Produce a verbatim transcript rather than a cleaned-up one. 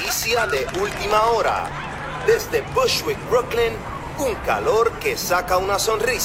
noticia de última hora. Desde Bushwick, Brooklyn, un calor que saca una sonrisa.